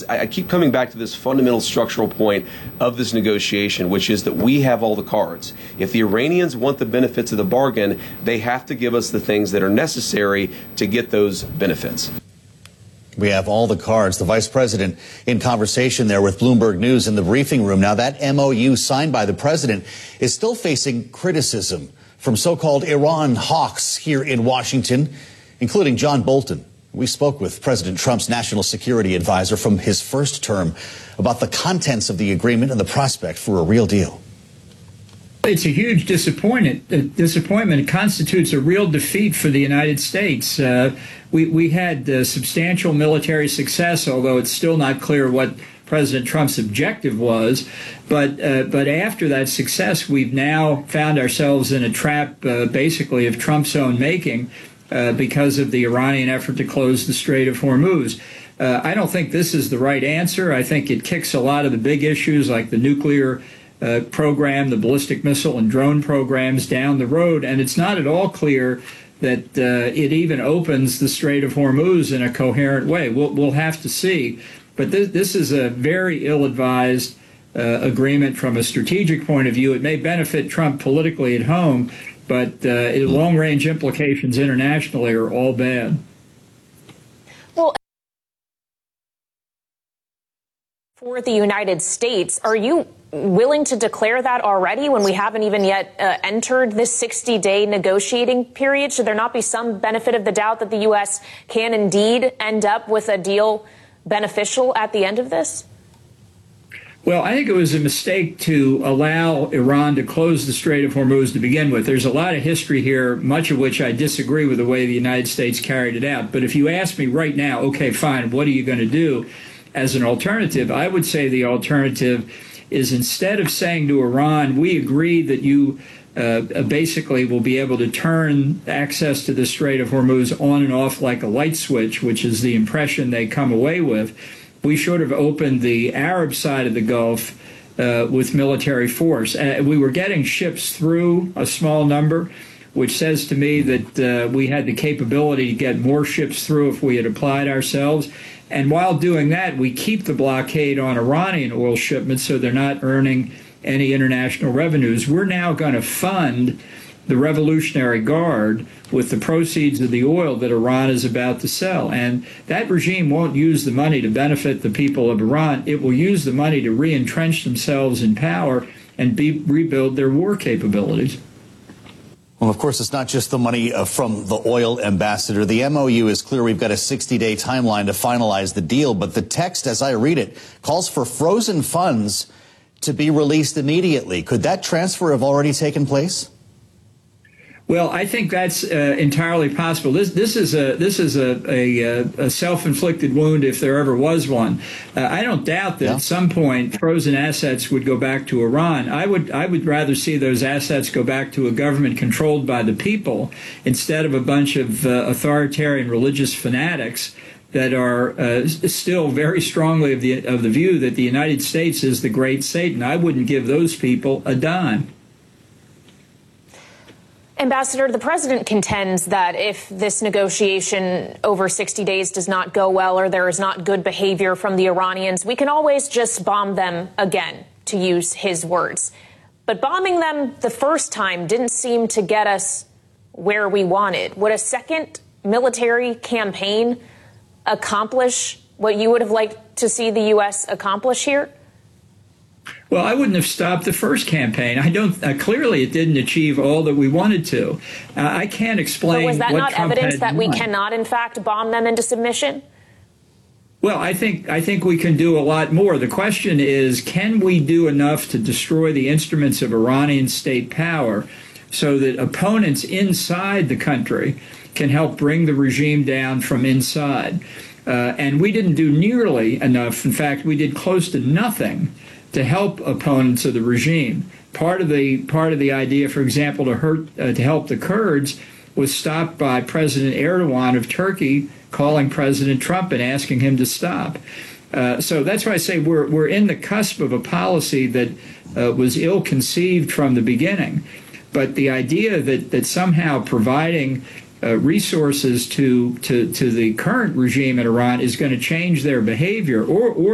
I keep coming back to this fundamental structural point of this negotiation, which is that we have all the cards. If the Iranians want the benefits of the bargain, they have to give us the things that are necessary to get those benefits. We have all the cards. The vice president in conversation there with Bloomberg News in the briefing room. Now, that MOU signed by the president is still facing criticism from so-called Iran hawks here in Washington, including John Bolton. We spoke with President Trump's national security advisor from his first term about the contents of the agreement and the prospect for a real deal. It's a huge disappointment. It constitutes a real defeat for the United States. We had substantial military success, although it's still not clear what President Trump's objective was. But after that success, we've now found ourselves in a trap, basically, of Trump's own making because of the Iranian effort to close the Strait of Hormuz. I don't think this is the right answer. I think it kicks a lot of the big issues like the nuclear program, the ballistic missile and drone programs down the road, and it's not at all clear that it even opens the Strait of Hormuz in a coherent way. We'll have to see. But this is a very ill-advised agreement from a strategic point of view. It may benefit Trump politically at home, but long-range implications internationally are all bad. Well, for the United States, are you willing to declare that already when we haven't even yet entered this 60-day negotiating period? Should there not be some benefit of the doubt that the U.S. can indeed end up with a deal beneficial at the end of this? Well, I think it was a mistake to allow Iran to close the Strait of Hormuz to begin with. There's a lot of history here, much of which I disagree with the way the United States carried it out. But if you ask me right now, okay, fine, what are you going to do as an alternative? I would say the alternative is, instead of saying to Iran, we agree that you basically will be able to turn access to the Strait of Hormuz on and off like a light switch, which is the impression they come away with, we should have opened the Arab side of the Gulf with military force. We were getting ships through, a small number, which says to me that we had the capability to get more ships through if we had applied ourselves. And while doing that, we keep the blockade on Iranian oil shipments so they're not earning any international revenues. We're now going to fund the Revolutionary Guard with the proceeds of the oil that Iran is about to sell. And that regime won't use the money to benefit the people of Iran. It will use the money to re-entrench themselves in power and rebuild their war capabilities. Well, of course, it's not just the money from the oil ambassador. The MOU is clear. We've got a 60-day timeline to finalize the deal. But the text, as I read it, calls for frozen funds to be released immediately. Could that transfer have already taken place? Well, I think that's entirely possible. This is a self-inflicted wound if there ever was one. I don't doubt that at some point frozen assets would go back to Iran. I would rather see those assets go back to a government controlled by the people instead of a bunch of authoritarian religious fanatics that are still very strongly of the view that the United States is the great Satan. I wouldn't give those people a dime. Ambassador, the president contends that if this negotiation over 60 days does not go well or there is not good behavior from the Iranians, we can always just bomb them again, to use his words. But bombing them the first time didn't seem to get us where we wanted. Would a second military campaign accomplish what you would have liked to see the U.S. accomplish here? Well, I wouldn't have stopped the first campaign. Clearly, it didn't achieve all that we wanted to. I can't explain. But was that what not Trump evidence that we done. cannot, in fact, bomb them into submission? Well, I think we can do a lot more. The question is, can we do enough to destroy the instruments of Iranian state power so that opponents inside the country can help bring the regime down from inside? And we didn't do nearly enough. In fact, we did close to nothing to help opponents of the regime. Part of the idea, for example, to help the Kurds was stopped by President Erdogan of Turkey calling President Trump and asking him to stop. So that's why I say we're in the cusp of a policy that was ill-conceived from the beginning. But the idea that somehow providing resources to the current regime in Iran is going to change their behavior or